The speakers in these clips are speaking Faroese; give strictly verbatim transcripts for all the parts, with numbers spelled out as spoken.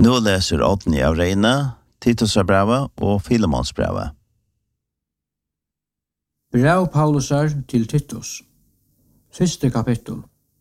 Nu läser Odni av Reina, Titusabrevet og Filemonsbrevet. Brev Paulusar til Titus. Første kapittel.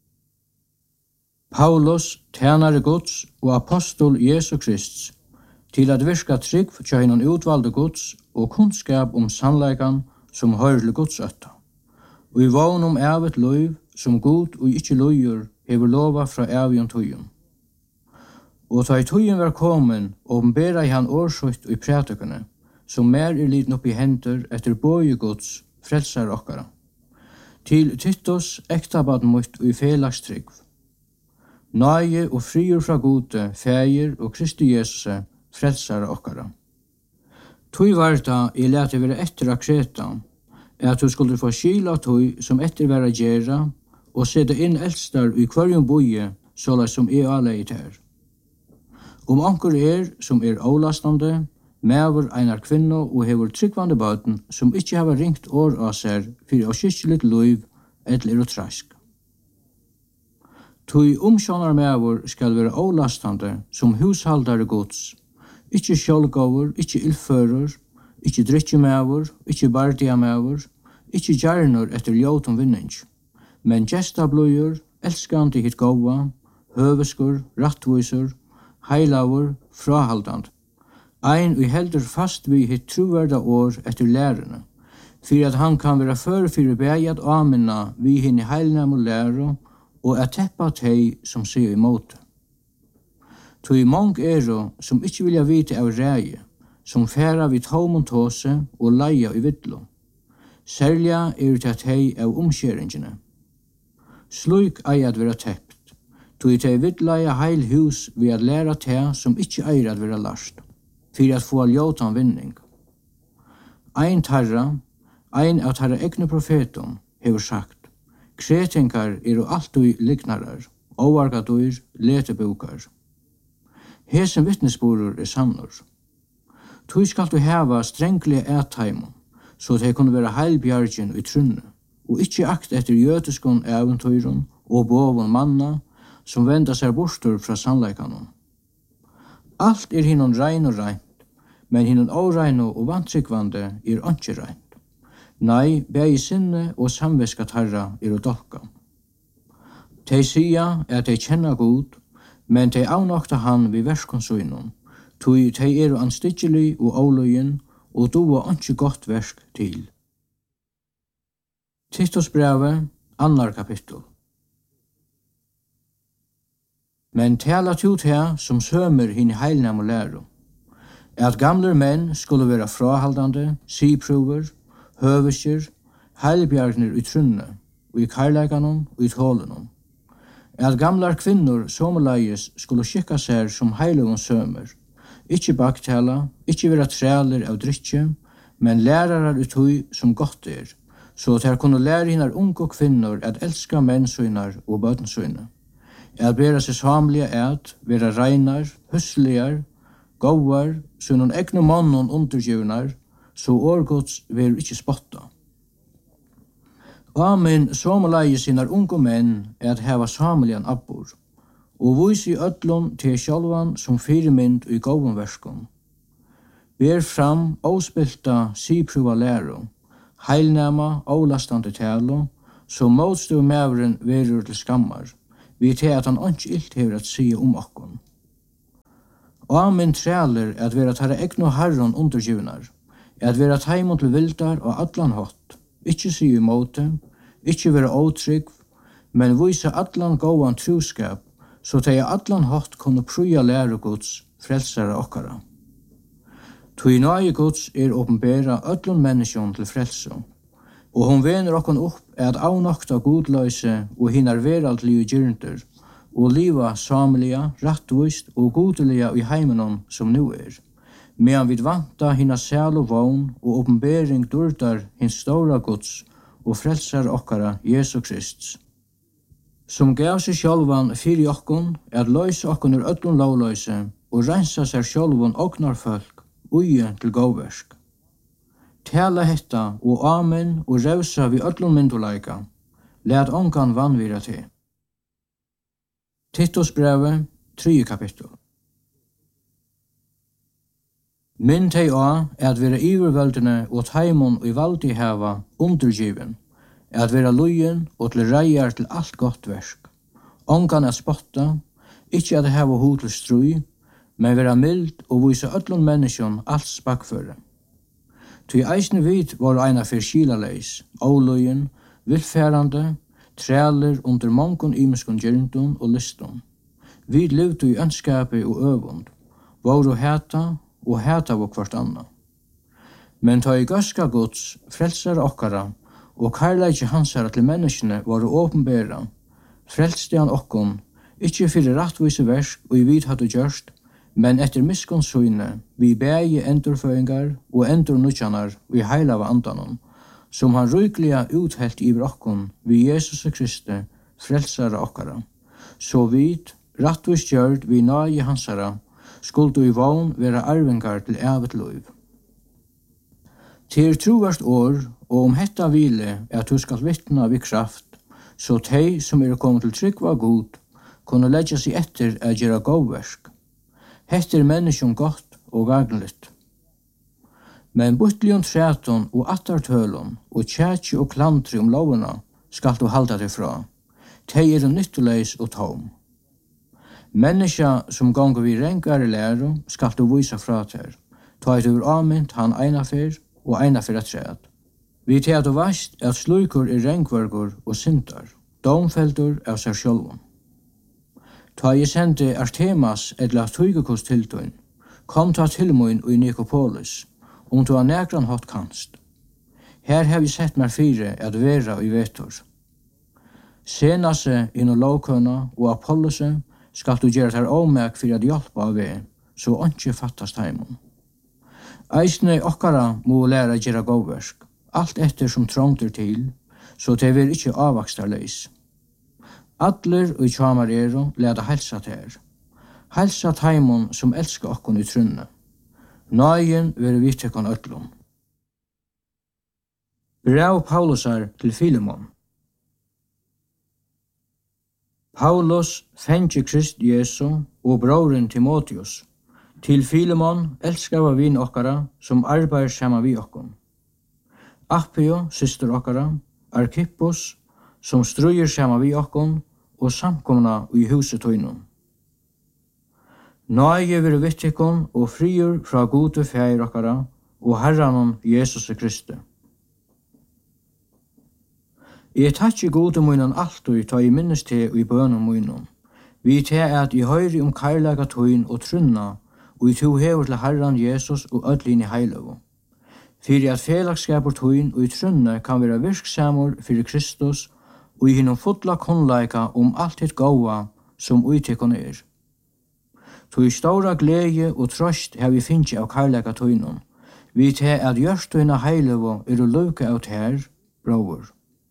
Paulus, tjenare Guds og apostol Jesu Krist, til at virka trygg tja hinnan utvalde Guds og kunnskap om sannleikan som hører til Guds øtta. Og i vogn om evet løyv som god og ikkje løyer hever lova fra evion tøyen. Og ta i tøyen var komen, åpenbera i han årsøyt og i prætikene, som mer er liten opp i henter etter bøye Guds, frelsar okkara. Til Titus ektabad mot og i felagstrygg. Nøye og frier fra gode, feir og Kristi Jesus, frelsar okkara. Tøy varta i lete være etter av Kreta, er at du skulle få skila tøy som etter være gjerra, og sette inn eldstar i kvarjon boje, såla som er aleit her. Om anker er som er avlastande, mever einar kvinno og hever tryggvande bøten som ikkje hever ringt år av seg for å skikje litt løyv eller er trask. Tøy omsjonar mever skal være avlastande som hushaldare Guds, ikkje sjølgåver, ikkje illfører, ikkje drikkjemever, ikkje bardiamever, ikkje gjerner etter ljótum vinning, men gestabløyer, elskande hitt gåva, høveskur, rattvisur, heilavur, frahaldand. Ein og heldur fast vi hitt truverda år etter lærerne, for at han kan være før fyrir begjad aminna vi hinn i heilnam og læro, og at teppa tei som sier imot. Tøy mong ero som ikkje vilja vite av ræje, som færa vid tomon tåse og leia i vidlo. Særlig er det tei av omskjeringene. Sluk ei at vera teppt, tøy tei vidleia heil hus ved at læra tei som ikkje eier at vera larst, for at få ljótan vinning. Ein tarra, ein av tarra egne profetum, hever sagt, kretingar eru alltid lignarar, óargadur, letebukar. Hesen vittnesborur er sannur. Tøy skal du heva strenglige ætheimon, så det kunne være heilbjargin i trunne, og ikkje akt etter jødiskon eventøyrun og bovon manna, som venda seg bortur fra sannleikanon. Alt er hinnon rein og reint, men hinnon órein og vantryggvande er ikkje reint. Nei, bægi sinne og samviska tarra er å dolka. Tei sia at tei kjenna god, men tei avnokta han vi verskonsøynon, tui tei eru anstikkelig og avløyen, og doa ikkje godt versk til. Titus brevet, annar kapittel. Men tala tut her som sømer hinn i heilnam og læro, at gamler menn skulle være frahaldande, siprover, høveskjer, heilbjargner i trunne, og i karlæganon og i tålenon. At gamlar kvinnor somleies skulle skikka seg som heilogon sømer, ikkje baktala, ikkje vera træler av drittje, men lærarar ut hui som godt er, så at her kunne lære hinnar unge kvinnor at elska mennsøynar og bøtensøyne, at bera seg samlige at, vera reinar, husligar, gåvar, så noen egne mannen undergivnar, så årgods ver ikkje spotta. Amen, somleie sinar unge menn at heva samelian abbor, og vis i ödlun til sjálvan som fyrirmynd i gåvan verskon. Ber fram åspilta siprua læro, heilnama avlastande talo, så motstå mævren verur til skammar, vi til at han ikke ilt hever at sige om okkon. Amen træler at vera tarra egnu harron undergivnar, at vera taimon til vildar og allan hot, ikkje sige måte, ikkje vera ótrygg, men vise allan gåan truskap, så tei allan hot kunne pruja lære Guds, frelsare okkara. Tui nøye Guds er åpenbæra öllun menneskjon til frelse, og hon vener okkon opp at avnokta godløyse og hinnar veraldlige gyrnder, og liva samelia, rattvist og godelia i heimenon som nu er, medan vid vanta hinna sæl og vogn og åpenbæring durdar hins stora Guds og frelsar okkara Jesu Krist, som gav seg sjálvan fyrir okkon at løyse okkon ur öllun lovløyse og rensa seg sjálvan oknar folk uje til gåversk. Tala hetta og amen og revsa vi öllun mynduleika, let ongan vanvira til. Titus brevet, tredje kapittel. Minn teg á at vera iverveldene og taimon og i valdi hava undergiven, at vera lujen og til reier til alt godt versk. Ongan at spotta, ikkje at hava hod til strui, men vera mild og vise öllun menneskjon alt spakføre. Tui eisne vit var eina fyr skilaleis, óløyen, vilfærande, træler under mongon imeskon gjerndun og listum. Vi levde i ønskapi og øvund, voru heta og heta av kvart anna. Men ta i gaska gods, frelsar okkara, og karlægje hansara til menneskene varu åpenbæra, frelste han okkon, ikkje fyrir rattvise versk og i vid hadde gjørst, men etter miskonsyne vi bægi endurføyngar og endurnutjanar vi heila av andanon, som han rykliga uthelt i brokkon vi Jesus Kristi, frelsare okkara. Så vid, rattvis gjørd vi nagi hansara, skuldu i vogn vera arvingar til evet loiv. Til trovart år, og om hetta vile at du skal vittna vi kraft, så tei som er kommet til tryggva god, kunne leggja seg etter at gjera gåversk. Hetta er menneskjon godt og gagnligt. Men butlion træton og attartølon og tjætji og klantri om lovena skal du halda deg fra. Tei er nyttuleis og tom. Menneska som gonger vi renkare læro skal du vysa fra ter. Ta et ur amint han eina fyr og eina fyr at træd. Vi tar du vast at sluikur er renkvargur og sintar, domfeldur av seg sjálfum. Ta jeg sendte Artemas edla tøygekost til tøyn, kom ta til moin i Nikopolis, om du har nekran hatt kanst. Her har vi sett meg fire at vera i vetur. Senase inn og lovkøna og Apollose skal du gjøre ter omæk for at hjelpa av vi, så ikke fattast heimon. Eisne okkara må læra gjøre gåversk, alt etter som trångter til, så det vil ikke avvakstarleis. Adler og tjamar ero leda helsa ter. Helsa taimon som elskar okkon i trunne. Nøyen vil vittekon öllum. Brev Paulusar til Filemon. Paulus, fengi Krist Jesu og broren Timotheus, til Filemon elskava vin okkara som arbeid saman vi okkon. Appio, syster okkara, Arkippos, som strøyer saman vi okkon, og samkomna i huset tøynum. Nøye vir vittikon og friur fra gode feir okkara og Herranon Jesus Kristi. Jeg takkje gode munnen alltid ta i minnes til i bønum munnen. Vi tar at i høyri om karlaga tøyn og trunna, og i to hever til Herran Jesus og ødlin i heilavu. Fyrir at felagsskapur tøyn og i trunne kan vera virksamur fyrir Kristus og i hinnom fotla konleika om alt hitt gåa som uitikon er. Tøy stora glede og trøst har vi finnst av karlaga tøynum. Vi tar at gjørstøyna heilavu er å luka av her, bror.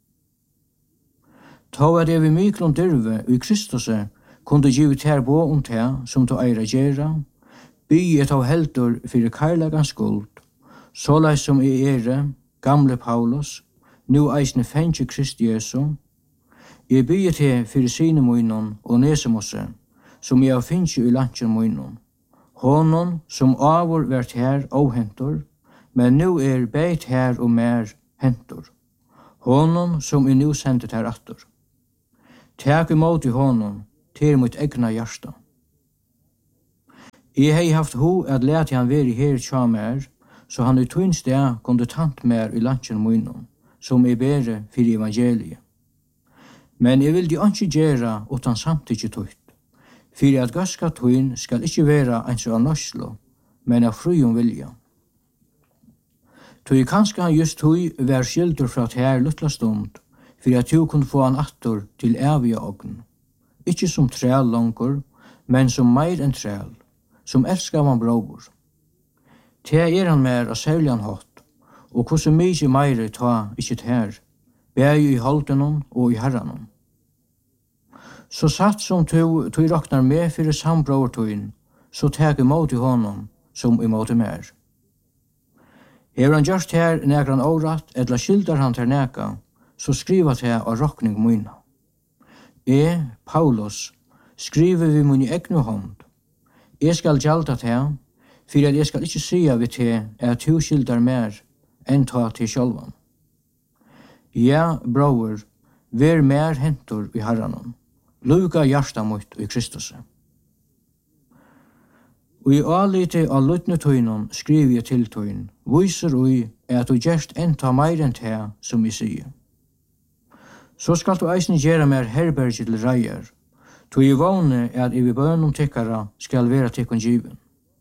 Ta at jeg ved miklom dyrve i Kristuse kunde givet her bo om te som du eira gjerra, byet av heldur fyrir karlagans skuld, såleis som i ere, gamle Paulus, nu eisne fengi Krist Jesu, jeg byet her fyrir sine munnen og nesemosse, som jeg finnst i lantjen munnen, honom som avur vært her og hentur, men nu er beit her og mer hentur, honom som er nu sendet her attur. Takk imot i honom, til mitt egna hjärsta. Jeg hei haft ho at lete han veri her tja mer, så han i tøyn sted kunde tant mer i lantjen munnen, som er bere fyrir evangeliet. Men jeg vil de ikke gjøre utan samtidig tøyt, fyrir at gaska tøyn skal ikke være eins av norslo, men av frujum vilja. Tøy kanskje han just tøy vær skildur fra her luttla stund, fyrir at du kunne få han attor til evige ogn. Ikke som træl langur, men som meir enn træl, som elskar man brobor. Te er han mer av sæljan hatt, og hvordan mykje meire ta ikkje her, bæg i holdenon og i herranon. Så satt som tu, tu raknar med fyrir sambrovertøyn, så teg imot i honom som imot i mer. Hever han gjørst her negran årat, edla skildar han ter neka, så skriva til av rokning myna. E, Paulus, skriver vi mun i egnu hånd. Jeg skal gjalda til, för att jag ska inte säga vid te att du skildar mer än ta till självan. Ja, bror, ver mer hentor i Herranon. Luka hjärsta mot i Kristus. Og i alite av luttne tøynon skriver jeg til tøyn, viser ui at du gjerst enta meir enn te som vi sier. Så skal du eisen gjøre mer herberget til reier, tog i vane at i vi bønum tikkara skal være tikkun given.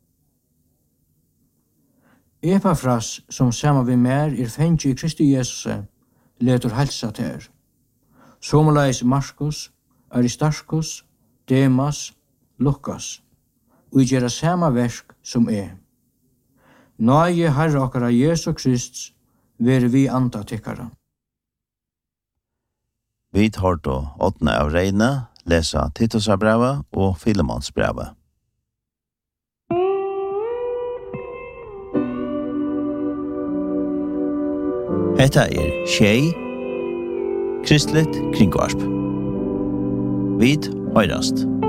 Epafras, som saman vi mer er fengt i Kristi Jesus, letur helsa ter. Somaleis Markus, Aristarchus, Demas, Lukas, og gjøre samme verk som er. Nøye Herre okkara Jesu Krist, ver vi anda tikkara. Vi tar då åttende av Reine, lesa Titusabrevet og Filemonsbrevet. Hetta er Tjei, Kristligt Kringvarp. Vid høyrast.